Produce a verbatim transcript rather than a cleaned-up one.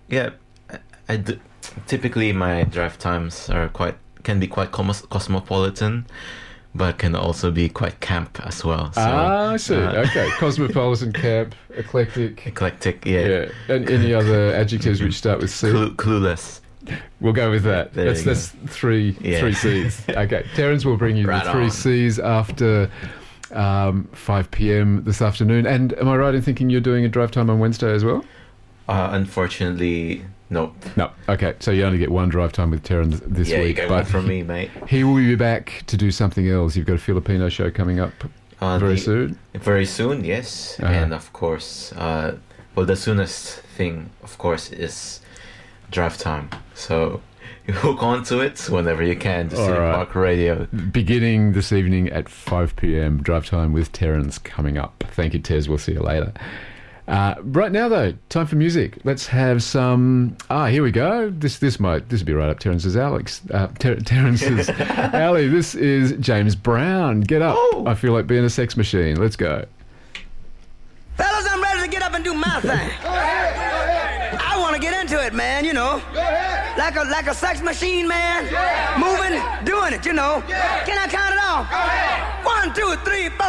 Yeah, I, I do, typically my drive times are quite can be quite cosmos- cosmopolitan, but can also be quite camp as well. So, ah, I see. uh, Okay, cosmopolitan, camp, eclectic. eclectic, yeah. Yeah, and any other adjectives which start with C? Clue, clueless. We'll go with that. There That's you go. that's three Yeah. three C's. Okay, Terence will bring you Right the three on. C's after um, five p.m. this afternoon. And am I right in thinking you're doing a drive time on Wednesday as well? Uh, unfortunately, nope. No. Okay, so you only get one drive time with Terence this yeah, week. you get but one from me, mate. he will be back to do something else. You've got a Filipino show coming up Uh, very the- soon. Very soon, yes. Uh-huh. And of course, uh, well, the soonest thing, of course, is drive time. So you hook onto it whenever you can to All City right. Park Radio. Beginning this evening at five p.m. Drive time with Terence coming up. Thank you, Tez. We'll see you later. Uh, right now, though, time for music. Let's have some. Ah, here we go. This this might this would be right up Terence's Alex. Uh, Ter- Terence's alley. This is James Brown. Get up. Oh. I feel like being a sex machine. Let's go. Fellas, I'm ready to get up and do my thing. I want to get into it, man, you know. Like a like a sex machine, man. Moving, doing it, you know. Can I count it off? One, two, three, four.